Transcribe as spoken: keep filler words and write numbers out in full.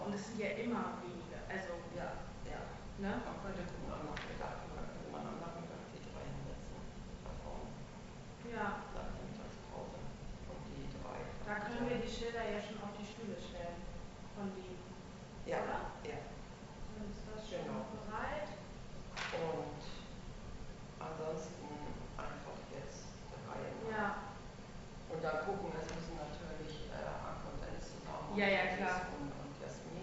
Und es sind ja immer weniger, also, Ja, ja. ne? Man könnte gucken am Nachmittag, könnte man am Nachmittag die drei hinsetzen, da vorne. Ja. Nach der Mittagspause. Und die drei Da können wir die Schilder ja schon auf die Stühle stellen. Von die, Ja. oder?